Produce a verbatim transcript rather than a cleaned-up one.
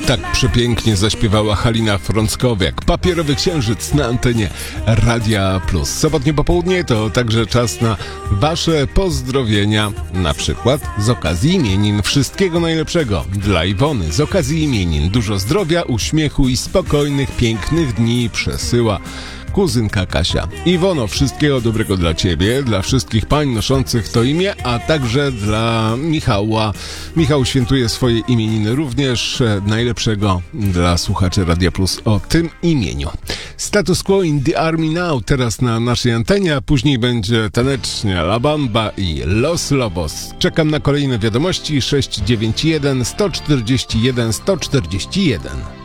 Tak przepięknie zaśpiewała Halina Frąckowiak. Papierowy księżyc na antenie Radia Plus. Sobotnie popołudnie to także czas na wasze pozdrowienia. Na przykład z okazji imienin. Wszystkiego najlepszego dla Iwony. Z okazji imienin dużo zdrowia, uśmiechu i spokojnych, pięknych dni przesyła kuzynka Kasia. Iwono, wszystkiego dobrego dla ciebie, dla wszystkich pań noszących to imię, a także dla Michała. Michał świętuje swoje imieniny również. Najlepszego dla słuchaczy Radia Plus o tym imieniu. Status Quo in the Army Now teraz na naszej antenie, a później będzie tanecznie La Bamba i Los Lobos. Czekam na kolejne wiadomości. sześć dziewięć jeden sto czterdzieści jeden sto czterdzieści jeden.